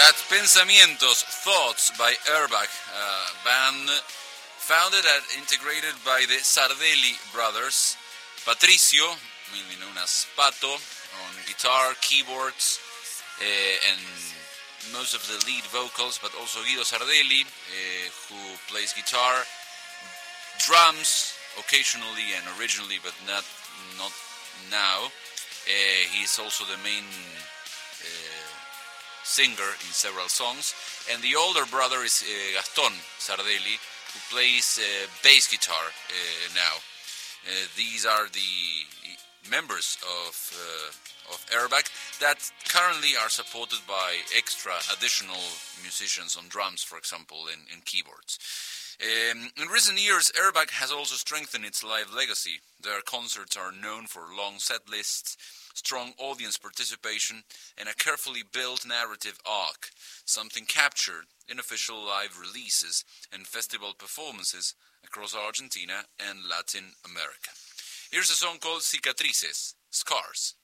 That's Pensamientos, Thoughts by Airbag, a band founded and integrated by the Sardelli brothers. Patricio, mainly known as Pato, on guitar, keyboards, and most of the lead vocals, but also Guido Sardelli, who plays guitar, drums, occasionally and originally, but not now. He's also the main singer in several songs, and the older brother is Gaston Sardelli, who plays bass guitar now. These are the members of Airbag that currently are supported by extra additional musicians on drums, for example, and keyboards. In recent years, Airbag has also strengthened its live legacy. Their concerts are known for long set lists, strong audience participation, and a carefully built narrative arc, something captured in official live releases and festival performances across Argentina and Latin America. Here's a song called Cicatrices, Scars.